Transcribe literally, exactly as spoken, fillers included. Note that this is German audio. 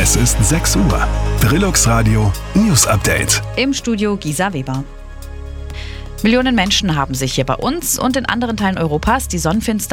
Es ist sechs Uhr. Trilux Radio News Update. Im Studio Gisa Weber. Millionen Menschen haben sich hier bei uns und in anderen Teilen Europas die Sonnenfinsternis